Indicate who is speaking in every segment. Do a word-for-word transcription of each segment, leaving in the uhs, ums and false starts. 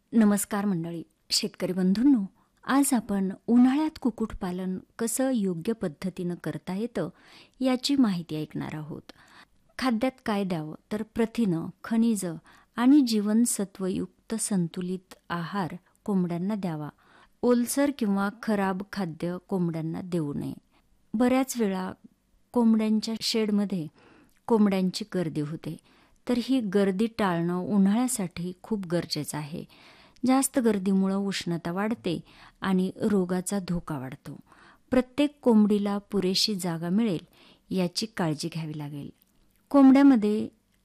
Speaker 1: नमस्कार मंडळी, शेतकरी बंधूंनो, आज आपण उन्हाळ्यात कुक्कुटपालन कसं योग्य पद्धतीनं करता येतं याची माहिती ऐकणार आहोत. खाद्यात काय द्यावं तर प्रथिनं, खनिजं आणि जीवनसत्वयुक्त संतुलित आहार कोंबड्यांना द्यावा. ओलसर किंवा खराब खाद्य कोंबड्यांना देऊ नये. बऱ्याच वेळा कोंबड्यांच्या शेडमध्ये कोंबड्यांची गर्दी होते, तर ही गर्दी टाळणं उन्हाळ्यासाठी खूप गरजेचं आहे. जास्त गर्दीमुळं उष्णता वाढते आणि रोगाचा धोका वाढतो. प्रत्येक कोंबडीला पुरेशी जागा मिळेल याची काळजी घ्यावी लागेल. कोंबड्यामध्ये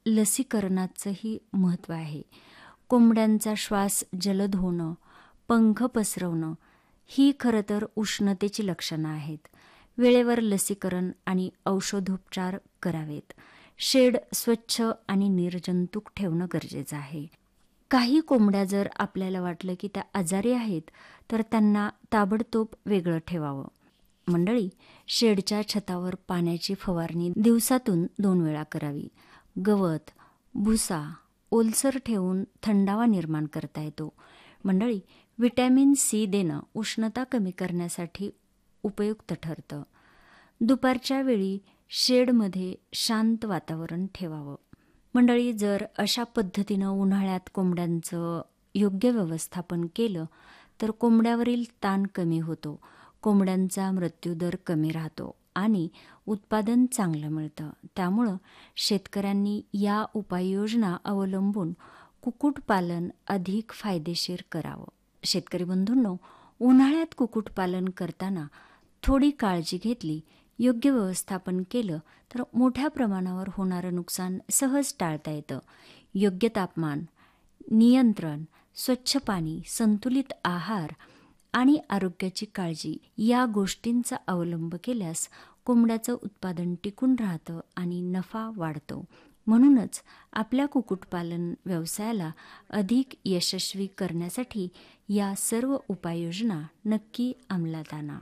Speaker 1: लसीकरणाचंही महत्त्व आहे. कोंबड्यांचा श्वास जलद होणं, पंख पसरवणं ही खरं तर उष्णतेची लक्षणं आहेत. वेळेवर लसीकरण आणि औषधोपचार करावेत. शेड स्वच्छ आणि निर्जंतुक ठेवणं गरजेचं आहे. काही कोंबड्या जर आपल्याला वाटलं की त्या आजारी आहेत तर त्यांना ताबडतोब वेगळं ठेवावं. मंडळी, शेडच्या छतावर पाण्याची फवारणी दिवसातून दोन वेळा करावी. गवत, भुसा, ओलसर ठेवून थंडावा निर्माण करता येतो. मंडळी, व्हिटॅमिन सी देणं उष्णता कमी करण्यासाठी उपयुक्त ठरतं. दुपारच्या वेळी शेडमध्ये शांत वातावरण ठेवावं. मंडळी, जर अशा पद्धतीनं उन्हाळ्यात कोंबड्यांचं योग्य व्यवस्थापन केलं तर कोंबड्यावरील ताण कमी होतो, कोंबड्यांचा मृत्यूदर कमी राहतो आणि उत्पादन चांगलं मिळतं. त्यामुळं शेतकऱ्यांनी या उपाययोजना अवलंबून कुक्कुटपालन अधिक फायदेशीर करावं. शेतकरी बंधूंनो, उन्हाळ्यात कुक्कुटपालन करताना थोडी काळजी घेतली, योग्य व्यवस्थापन केलं तर मोठ्या प्रमाणावर होणारं नुकसान सहज टाळता येतं. योग्य तापमान, नियंत्रण, स्वच्छ पाणी, संतुलित आहार आणि आरोग्याची काळजी या गोष्टींचा अवलंब केल्यास कोंबड्याचं उत्पादन टिकून राहतं आणि नफा वाढतो. म्हणूनच आपल्या कुक्कुटपालन व्यवसायाला अधिक यशस्वी करण्यासाठी या सर्व उपाययोजना नक्की अंमलात आणा.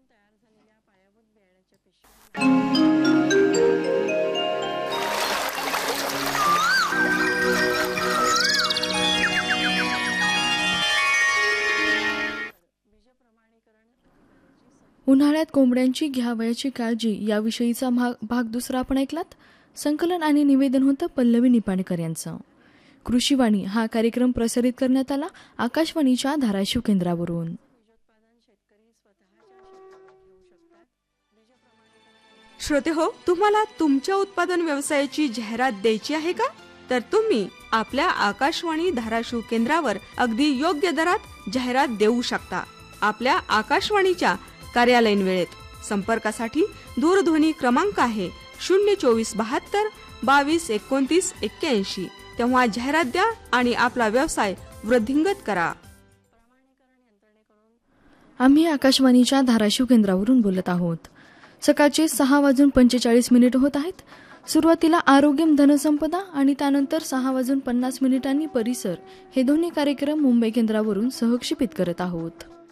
Speaker 2: उन्हाळ्यात कोंबड्यांची घ्यावयाची काळजी याविषयीचा भाग भाग दुसरा आपण ऐकलात. संकलन आणि निवेदन होतं पल्लवी निपाणेकर यांचं. कृषीवाणी हा कार्यक्रम प्रसारित करण्यात आला आकाशवाणीच्या धाराशिव केंद्रावरून.
Speaker 3: श्रोते हो, तुम्हाला तुमच्या उत्पादन व्यवसायाची जाहिरात द्यायची आहे का? तर तुम्ही आपल्या आकाशवाणी धाराशिव केंद्रावर अगदी योग्य दरात जाहिरात देऊ शकता. आपल्या आकाशवाणीच्या कार्यालयीन वेळेत. संपर्कासाठी दूरध्वनी क्रमांक आहे शून्य चोवीस बहात्तर बावीस एकोणतीस एक्क्याऐंशी. तेव्हा जाहिरात द्या आणि आपला व्यवसाय वृद्धिंगत करा.
Speaker 2: आम्ही आकाशवाणीच्या धाराशिव केंद्रावरून बोलत आहोत. सकाळचे सहा वाजून पंचेचाळीस मिनिट होत आहेत. सुरुवातीला आरोग्यम धनसंपदा आणि त्यानंतर सहा वाजून पन्नास मिनिटांनी परिसर हे दोन्ही कार्यक्रम मुंबई केंद्रावरून सहक्षेपित करत आहोत.